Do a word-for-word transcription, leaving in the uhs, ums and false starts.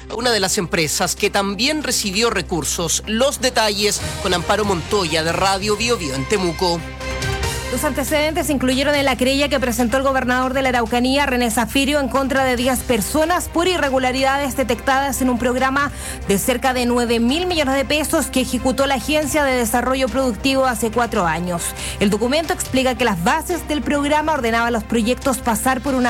una de las empresas que también recibió recursos. Los detalles con Amparo Montoya de Radio Bio Bio en Temuco. Los antecedentes incluyeron en la querella que presentó el gobernador de la Araucanía, René Zafirio, en contra de diez personas por irregularidades detectadas en un programa de cerca de nueve mil millones de pesos que ejecutó la Agencia de Desarrollo Productivo hace cuatro años. El documento explica que las bases del programa ordenaban los proyectos pasar por una